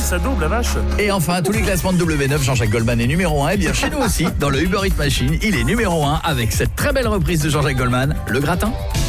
ça double, la vache. Et enfin, tous les classements de W9, Jean-Jacques Goldman est numéro 1. Et bien chez nous aussi, dans le Uber Eats Machine, il est numéro 1 avec cette très belle reprise de Jean-Jacques Goldman, Le Gratin.